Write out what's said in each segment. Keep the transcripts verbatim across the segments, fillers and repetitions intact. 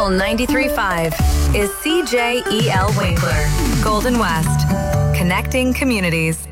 Local ninety-three point five is C J E L Winkler, Golden West, connecting communities.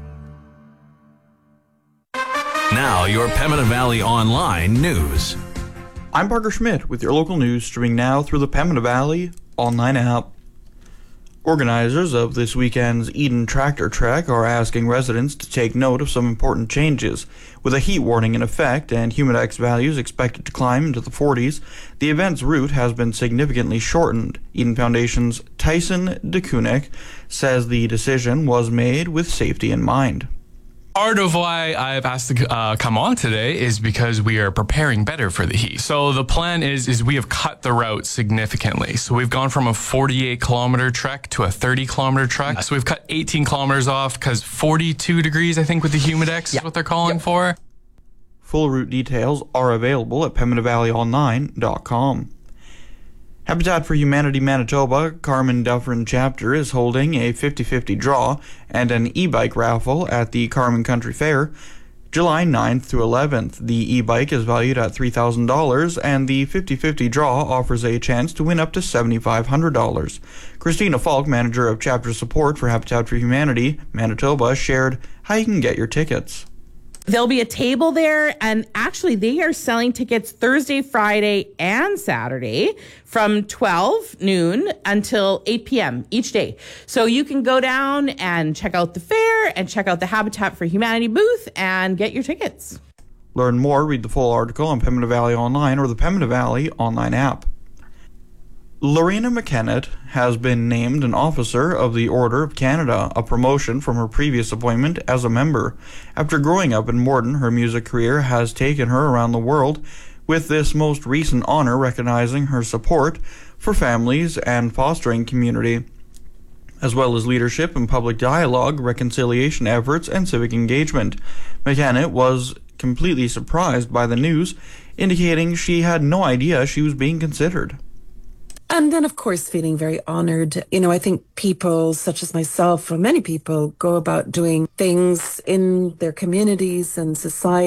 Now, your Pembina Valley Online news. I'm Parker Schmidt with your local news, streaming now through the Pembina Valley Online app. Organizers of this weekend's Eden Tractor Trek are asking residents to take note of some important changes. With a heat warning in effect and humidex values expected to climb into the forties, the event's route has been significantly shortened. Eden Foundation's Tyson DeKunik says the decision was made with safety in mind. Part of why I've asked to uh, come on today is because we are preparing better for the heat. So the plan is is we have cut the route significantly. So we've gone from a forty-eight kilometer trek to a thirty kilometer trek. So we've cut eighteen kilometers off because forty-two degrees, I think, with the humidex yeah. is what they're calling yep. for. Full route details are available at pembina valley online dot com. Habitat for Humanity Manitoba Carmen Dufferin chapter is holding a fifty-fifty draw and an e-bike raffle at the Carmen Country Fair, July ninth through eleventh. The e-bike is valued at three thousand dollars, and the fifty-fifty draw offers a chance to win up to seven thousand five hundred dollars. Christina Falk, manager of chapter support for Habitat for Humanity Manitoba, shared how you can get your tickets. There'll be a table there, and actually they are selling tickets Thursday, Friday, and Saturday from twelve noon until eight p.m. each day. So you can go down and check out the fair and check out the Habitat for Humanity booth and get your tickets. Learn more, read the full article on Pembina Valley Online or the Pembina Valley Online app. Lorena McKennett has been named an Officer of the Order of Canada, a promotion from her previous appointment as a member. After growing up in Morden, her music career has taken her around the world, with this most recent honor recognizing her support for families and fostering community, as well as leadership in public dialogue, reconciliation efforts, and civic engagement. McKennett was completely surprised by the news, indicating she had no idea she was being considered. And then, of course, feeling very honored. You know, I think people such as myself, or many people, go about doing things in their communities and society